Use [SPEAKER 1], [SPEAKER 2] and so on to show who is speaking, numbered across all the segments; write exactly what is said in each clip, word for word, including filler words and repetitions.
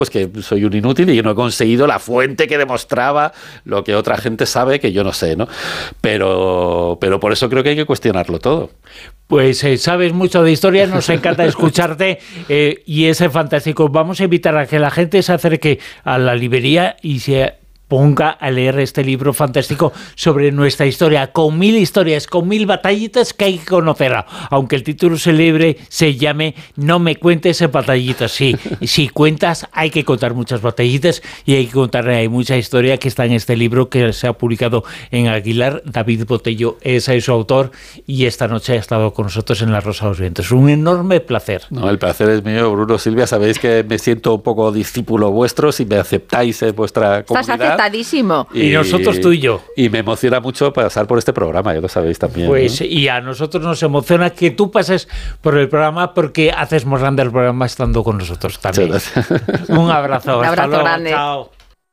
[SPEAKER 1] pues que soy un inútil y que no he conseguido la fuente que demostraba lo que otra gente sabe que yo no sé, ¿no? Pero, pero por eso creo que hay que cuestionarlo todo.
[SPEAKER 2] Pues eh, sabes mucho de historia, nos encanta escucharte eh, y es fantástico. Vamos a invitar a que la gente se acerque a la librería y se ponga a leer este libro fantástico sobre nuestra historia, con mil historias, con mil batallitas que hay que conocer. Aunque el título célebre se llame No me cuentes batallitas. Sí, si cuentas, hay que contar muchas batallitas y hay que contar hay mucha historia que está en este libro que se ha publicado en Aguilar. David Botello es su autor y esta noche ha estado con nosotros en La Rosa de los Vientos. Un enorme placer.
[SPEAKER 1] No, el placer es mío, Bruno, Silvia. Sabéis que me siento un poco discípulo vuestro si me aceptáis en vuestra comunidad.
[SPEAKER 2] Y, y nosotros tú y yo.
[SPEAKER 1] Y me emociona mucho pasar por este programa, ya lo sabéis también.
[SPEAKER 2] Pues
[SPEAKER 1] ¿no?
[SPEAKER 2] Y a nosotros nos emociona que tú pases por el programa porque haces más grande el programa estando con nosotros también. Un abrazo.
[SPEAKER 3] Un abrazo
[SPEAKER 2] luego,
[SPEAKER 3] grande.
[SPEAKER 2] Chao.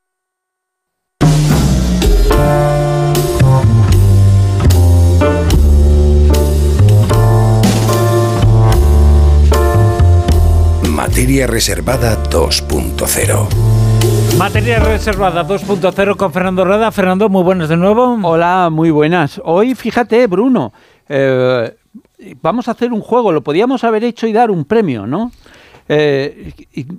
[SPEAKER 4] Materia reservada dos punto cero.
[SPEAKER 2] Materia reservada dos punto cero con Fernando Rueda. Fernando, muy buenas de nuevo.
[SPEAKER 5] Hola, muy buenas. Hoy, fíjate, Bruno, eh, vamos a hacer un juego. Lo podíamos haber hecho y dar un premio, ¿no? Eh,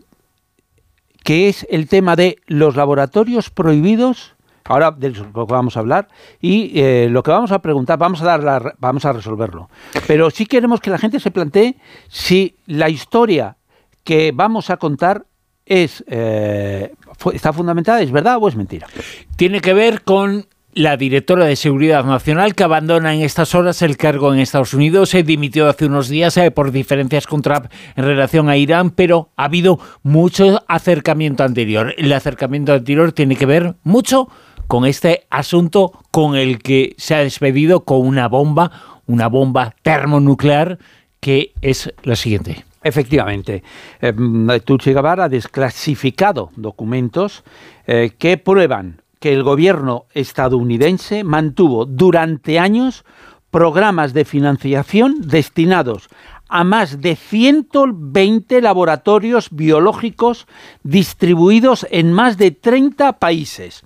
[SPEAKER 5] que es el tema de los laboratorios prohibidos. Ahora de lo que vamos a hablar y eh, lo que vamos a preguntar, vamos a dar la, vamos a resolverlo. Pero sí queremos que la gente se plantee si la historia que vamos a contar es eh, está fundamentada, ¿es verdad o es mentira?
[SPEAKER 2] Tiene que ver con la directora de Seguridad Nacional que abandona en estas horas el cargo en Estados Unidos. Se dimitió hace unos días eh, por diferencias con Trump en relación a Irán, pero ha habido mucho acercamiento anterior. El acercamiento anterior tiene que ver mucho con este asunto con el que se ha despedido con una bomba, una bomba termonuclear que es la siguiente.
[SPEAKER 5] Efectivamente, eh, Tulsi Gabbard ha desclasificado documentos eh, que prueban que el gobierno estadounidense mantuvo durante años programas de financiación destinados a más de ciento veinte laboratorios biológicos distribuidos en más de treinta países.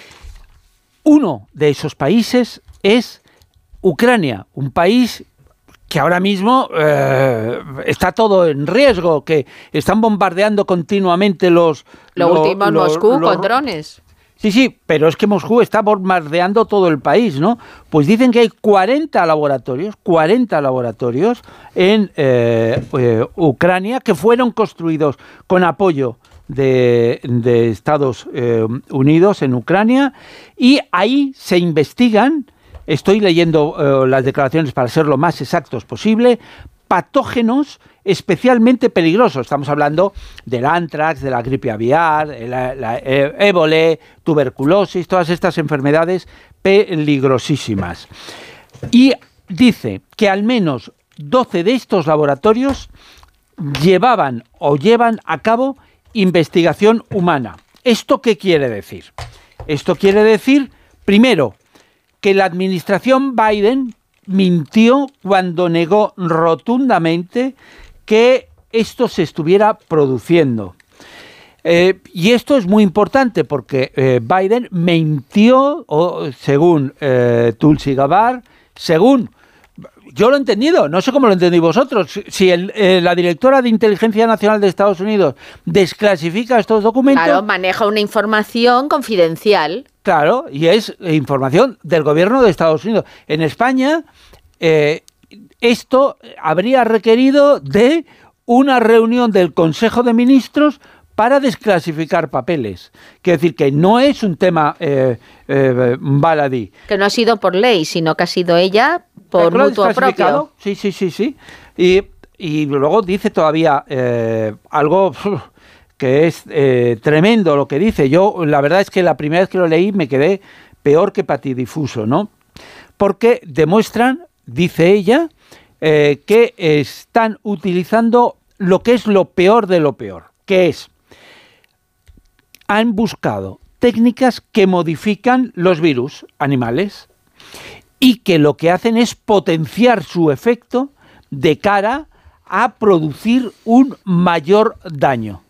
[SPEAKER 5] Uno de esos países es Ucrania, un país que ahora mismo eh, está todo en riesgo, que están bombardeando continuamente los...
[SPEAKER 3] Lo, lo último en
[SPEAKER 5] los,
[SPEAKER 3] Moscú
[SPEAKER 5] los,
[SPEAKER 3] con drones.
[SPEAKER 5] Sí, sí, pero es que Moscú está bombardeando todo el país, ¿no? Pues dicen que hay cuarenta laboratorios, cuarenta laboratorios en eh, eh, Ucrania que fueron construidos con apoyo de, de Estados eh, Unidos en Ucrania y ahí se investigan. Estoy leyendo uh, las declaraciones para ser lo más exactos posible, patógenos especialmente peligrosos. Estamos hablando del antrax, de la gripe aviar, la, la eh, ébola, tuberculosis, todas estas enfermedades peligrosísimas. Y dice que al menos doce de estos laboratorios llevaban o llevan a cabo investigación humana. ¿Esto qué quiere decir? Esto quiere decir, primero, que la administración Biden mintió cuando negó rotundamente que esto se estuviera produciendo. Eh, y esto es muy importante porque eh, Biden mintió, o, según eh, Tulsi Gabbard, según... Yo lo he entendido, no sé cómo lo entendéis vosotros. Si el, eh, la directora de Inteligencia Nacional de Estados Unidos desclasifica estos documentos...
[SPEAKER 3] Claro, maneja una información confidencial.
[SPEAKER 5] Claro, y es información del gobierno de Estados Unidos. En España, eh, esto habría requerido de una reunión del Consejo de Ministros para desclasificar papeles. Quiere decir que no es un tema eh, eh, baladí.
[SPEAKER 3] Que no ha sido por ley, sino que ha sido ella por mutuo propio.
[SPEAKER 5] Sí, sí, sí, sí. Y, y luego dice todavía eh, algo uf, que es eh, tremendo lo que dice. Yo, la verdad es que la primera vez que lo leí me quedé peor que patidifuso, ¿no? Porque demuestran, dice ella, eh, que están utilizando lo que es lo peor de lo peor, que es, han buscado técnicas que modifican los virus animales y que lo que hacen es potenciar su efecto de cara a producir un mayor daño.